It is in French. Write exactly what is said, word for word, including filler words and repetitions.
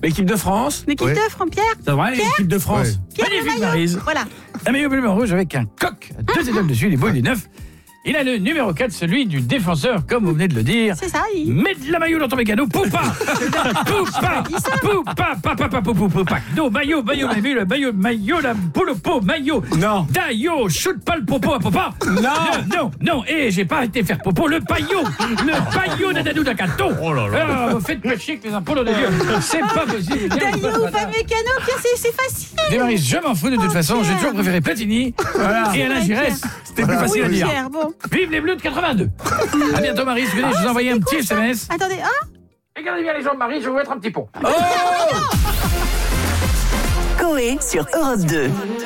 L'équipe de France. L'équipe Ouais. de France, Pierre. C'est vrai, Pierre l'équipe de France. Ouais. Pierre le Magnifique, maillot. Maryse. Voilà. Un maillot bleu rouge avec un coq, deux étoiles dessus, les boules du neuf. Il a le numéro quatre, celui du défenseur, comme vous venez de le dire. C'est ça, il... Mets de la maillot dans ton mécano, poupa Poupa Poupa Papa Papa Poupa No, maillot, maillot, maillot, le maillot, maillot, la boule au pot, maillot Non. Daillot, shoot pas le popo à papa Non. Non, non, et j'ai pas été faire popo, le paillot Le paillot d'Adadou d'Akato. Oh là là. Ah, vous faites pécher que les impôts de Dieu. C'est pas possible. Daillot, pas mécano, Pierre, c'est, c'est facile. Démarrer, je m'en fous de toute façon, j'ai toujours préféré Platini Voilà. et Alain Ouais, Giresse. C'était plus facile à Oui, dire. Pierre, bon. Vive les Bleus de quatre-vingt-deux. À bientôt Marie, venez, je vous envoie un petit S M S. Attendez, ah Regardez bien les jambes Marie, je vais vous mettre un petit pont. Coé sur Europe deux.